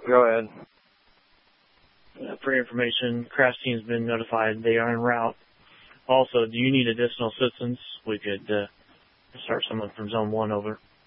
Go ahead. For information, crash team's been notified. They are en route. Also, do you need additional assistance? We could start someone from Zone 1 over.